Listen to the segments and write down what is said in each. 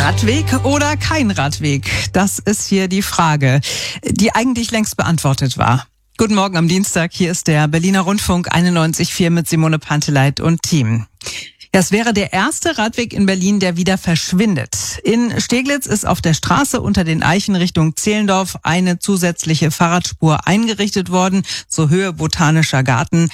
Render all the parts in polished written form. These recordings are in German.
Radweg oder kein Radweg? Das ist hier die Frage, die eigentlich längst beantwortet war. Guten Morgen am Dienstag, hier ist der Berliner Rundfunk 91.4 mit Simone Panteleit und Team. Das wäre der erste Radweg in Berlin, der wieder verschwindet. In Steglitz ist auf der Straße unter den Eichen Richtung Zehlendorf eine zusätzliche Fahrradspur eingerichtet worden, zur Höhe Botanischer Garten.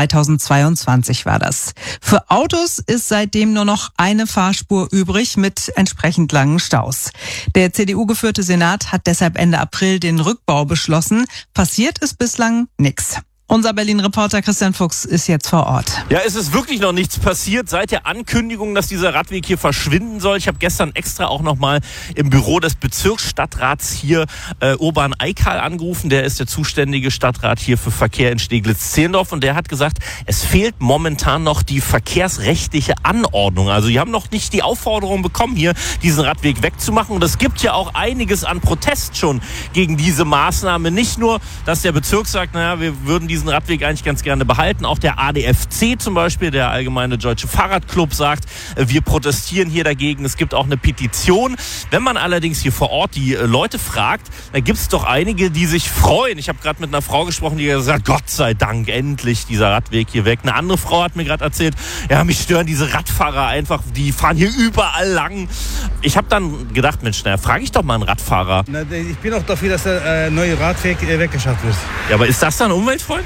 2022 war das. Für Autos ist seitdem nur noch eine Fahrspur übrig mit entsprechend langen Staus. Der CDU-geführte Senat hat deshalb Ende April den Rückbau beschlossen. Passiert ist bislang nichts. Unser Berlin-Reporter Christian Fuchs ist jetzt vor Ort. Ja, es ist wirklich noch nichts passiert seit der Ankündigung, dass dieser Radweg hier verschwinden soll. Ich habe gestern extra auch nochmal im Büro des Bezirksstadtrats hier Urban Eikal angerufen. Der ist der zuständige Stadtrat hier für Verkehr in Steglitz-Zehlendorf. Und der hat gesagt, es fehlt momentan noch die verkehrsrechtliche Anordnung. Also die haben noch nicht die Aufforderung bekommen, hier diesen Radweg wegzumachen. Und es gibt ja auch einiges an Protest schon gegen diese Maßnahme. Nicht nur, dass der Bezirk sagt, naja, wir würden diesen Radweg eigentlich ganz gerne behalten. Auch der ADFC zum Beispiel, der Allgemeine Deutsche Fahrradclub, sagt, wir protestieren hier dagegen. Es gibt auch eine Petition. Wenn man allerdings hier vor Ort die Leute fragt, dann gibt es doch einige, die sich freuen. Ich habe gerade mit einer Frau gesprochen, die gesagt hat, Gott sei Dank, endlich dieser Radweg hier weg. Eine andere Frau hat mir gerade erzählt, ja, mich stören diese Radfahrer einfach, die fahren hier überall lang. Ich habe dann gedacht, Mensch, na, frage ich doch mal einen Radfahrer. Na, ich bin auch dafür, dass der neue Radweg weggeschafft wird. Ja, aber ist das dann umweltfreundlich?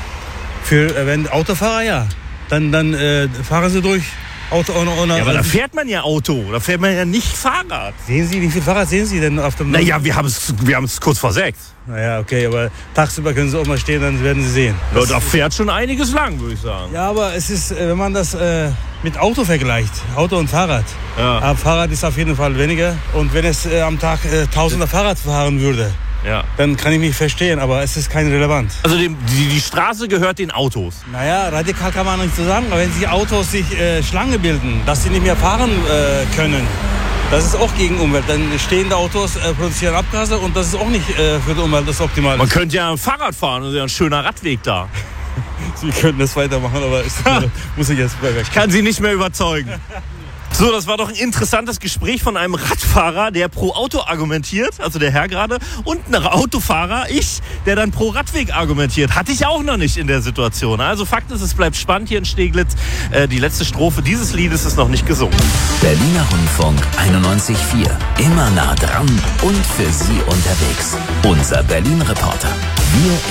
Wenn Autofahrer, ja. Dann fahren sie durch. Auto ohne ja, aber da fährt man ja Auto, da fährt man ja nicht Fahrrad. Sehen Sie, wie viel Fahrrad sehen Sie denn auf dem... Naja, wir haben es kurz vor 6. Naja, okay, aber tagsüber können Sie auch mal stehen, dann werden Sie sehen. Ja, da fährt schon einiges lang, würde ich sagen. Ja, aber es ist, wenn man das mit Auto vergleicht, Auto und Fahrrad. Ja. Aber Fahrrad ist auf jeden Fall weniger. Und wenn es am Tag tausender Fahrrad fahren würde, ja, dann kann ich mich verstehen, aber es ist kein relevant. Also die Straße gehört den Autos? Naja, radikal kann man nicht so sagen, aber wenn die Autos sich Schlange bilden, dass sie nicht mehr fahren können, das ist auch gegen Umwelt. Dann stehende Autos produzieren Abgase und das ist auch nicht für die Umwelt das Optimale. Man könnte ja Fahrrad fahren, das ist ja ein schöner Radweg da. Sie können das weitermachen, aber muss ich jetzt weg. Ich kann Sie nicht mehr überzeugen. So, das war doch ein interessantes Gespräch von einem Radfahrer, der pro Auto argumentiert, also der Herr gerade, und ein Autofahrer, ich, der dann pro Radweg argumentiert. Hatte ich auch noch nicht in der Situation. Also Fakt ist, es bleibt spannend hier in Steglitz. Die letzte Strophe dieses Liedes ist noch nicht gesungen. Berliner Rundfunk 91.4. Immer nah dran und für Sie unterwegs. Unser Berlin-Reporter. Wir